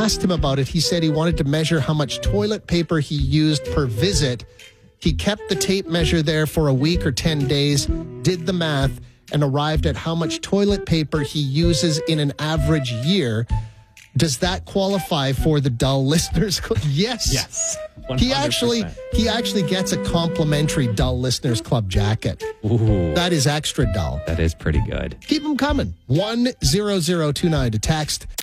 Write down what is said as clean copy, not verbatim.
asked him about it, he said he wanted to measure how much toilet paper he used per visit. He kept the tape measure there for a week or 10 days, did the math, and arrived at how much toilet paper he uses in an average year. Does that qualify for the Dull Listeners Club? Yes. Yes. 100%. He actually gets a complimentary Dull Listeners Club jacket. Ooh, That is extra dull. that is pretty good. Keep them coming. 10029 to text.